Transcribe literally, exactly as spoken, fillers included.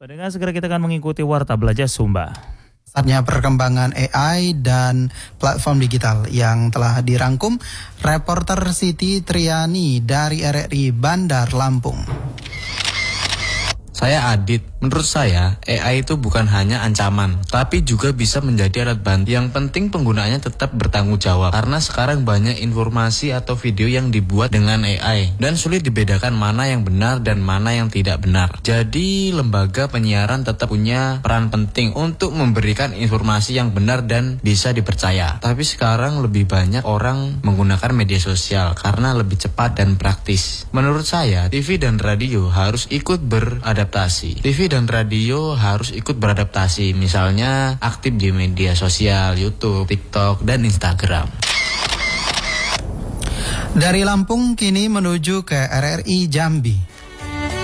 Pendengar, segera kita akan mengikuti Warta Belajar Sumba. Saatnya perkembangan A I dan platform digital yang telah dirangkum reporter Siti Triani dari R R I Bandar Lampung. Saya Adit. Menurut saya, A I itu bukan hanya ancaman, tapi juga bisa menjadi alat bantu. Yang penting penggunaannya tetap bertanggung jawab, karena sekarang banyak informasi atau video yang dibuat dengan A I, dan sulit dibedakan mana yang benar dan mana yang tidak benar. Jadi, lembaga penyiaran tetap punya peran penting untuk memberikan informasi yang benar dan bisa dipercaya. Tapi sekarang lebih banyak orang menggunakan media sosial karena lebih cepat dan praktis. Menurut saya, T V dan radio harus ikut beradaptasi. T V dan radio harus ikut beradaptasi, misalnya aktif di media sosial, YouTube, TikTok, dan Instagram. Dari Lampung kini menuju ke R R I Jambi.